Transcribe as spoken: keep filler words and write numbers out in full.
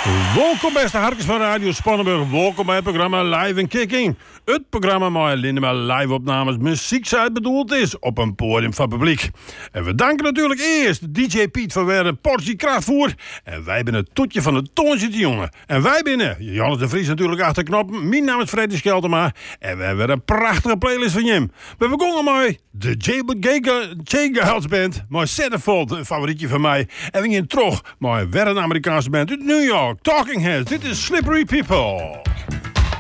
Welkom beste harkers van Radio Spannenburg. Welkom bij het programma Live and Kicking. Het programma waar alleen maar live-opnames muziekzijd bedoeld is op een podium van publiek. En we danken natuurlijk eerst D J Piet voor weer een portie krachtvoer. En wij zijn het toetje van de Toonsje de Jonge. En wij binnen Jannes de Vries natuurlijk achter knoppen. Mijn naam is Freddy Scheltema. En we hebben weer een prachtige playlist van Jim. We begonnen met de J-Girls Band. Met Centerfold, een favorietje van mij. En we gingen terug met weer een Amerikaanse band uit New York. Talking Heads. Dit is Slippery People.